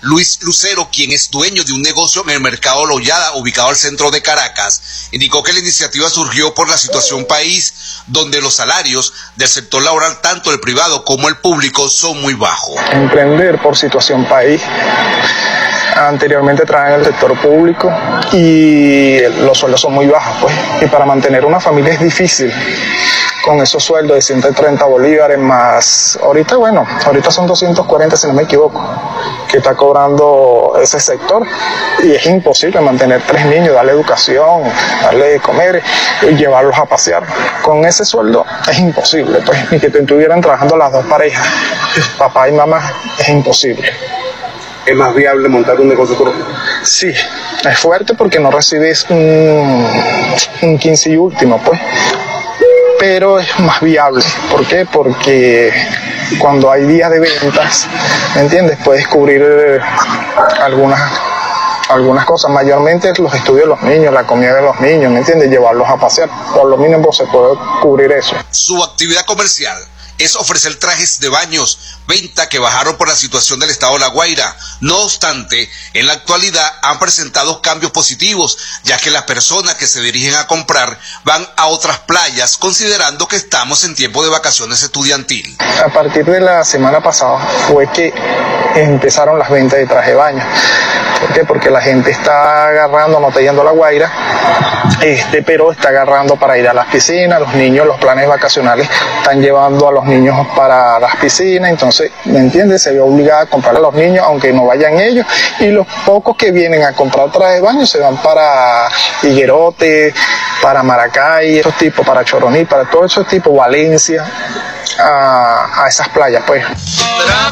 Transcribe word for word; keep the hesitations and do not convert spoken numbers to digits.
Luis Lucero, quien es dueño de un negocio en el mercado Lollada, ubicado al centro de Caracas, indicó que la iniciativa surgió por la situación país, donde los salarios del sector laboral, tanto el privado como el público, son muy bajos. Emprender por situación país. Anteriormente trabajaba en el sector público y los sueldos son muy bajos, pues, y para mantener una familia es difícil con esos sueldos de ciento treinta bolívares más, ahorita bueno, ahorita son doscientos cuarenta si no me equivoco, que está cobrando ese sector, y es imposible mantener tres niños, darle educación, darle de comer y llevarlos a pasear. Con ese sueldo es imposible, pues, ni que estuvieran trabajando las dos parejas, papá y mamá, es imposible. ¿Es más viable montar un negocio propio? Sí, es fuerte porque no recibes un, un quince y último, pues, pero es más viable. ¿Por qué? Porque cuando hay días de ventas, ¿me entiendes? Puedes cubrir algunas, algunas cosas, mayormente los estudios de los niños, la comida de los niños, ¿me entiendes? Llevarlos a pasear, por lo mínimo se puede cubrir eso. Su actividad comercial es ofrecer trajes de baños, venta que bajaron por la situación del estado de La Guaira. No obstante, en la actualidad han presentado cambios positivos, ya que las personas que se dirigen a comprar van a otras playas, considerando que estamos en tiempo de vacaciones estudiantil. A partir de la semana pasada fue que empezaron las ventas de traje de baño. ¿Por qué? Porque la gente está agarrando, no está yendo a La Guaira, este, pero está agarrando para ir a las piscinas. Los niños, los planes vacacionales están llevando a los niños para las piscinas, entonces, ¿me entiendes? Se ve obligada a comprar a los niños, aunque no vayan ellos, y los pocos que vienen a comprar traje de baño se van para Higuerote, para Maracay, esos tipos, para Choroní, para todos esos tipos, Valencia, a, a esas playas, pues.